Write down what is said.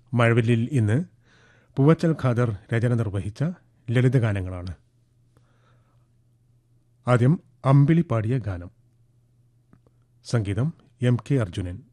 മഴവില്ലിൽ ഇന്ന് പൂവച്ചൽ ഖാദർ രചന നിർവഹിച്ച ലളിതഗാനങ്ങളാണ്. ആദ്യം അമ്പിളി പാടിയ ഗാനം. സംഗീതം എം കെ അർജുനൻ.